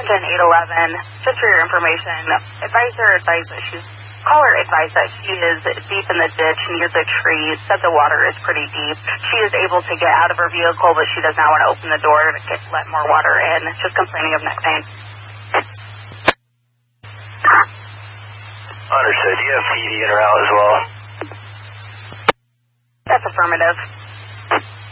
Attention 811, just for your information, caller advised that she is deep in the ditch near the tree, said the water is pretty deep. She is able to get out of her vehicle, but she does not want to open the door to let more water in. Just complaining of neck pain. Understood. Do you have PD in or out as well? That's affirmative.